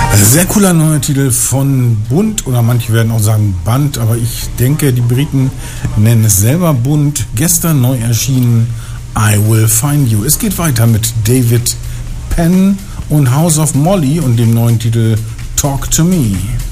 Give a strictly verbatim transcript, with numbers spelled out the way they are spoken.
Sehr cooler neuer Titel von Bunt, oder manche werden auch sagen Band, aber ich denke, die Briten nennen es selber Bunt. Gestern neu erschienen I Will Find You. Es geht weiter mit David Penn und House of Molly und dem neuen Titel Talk to Me.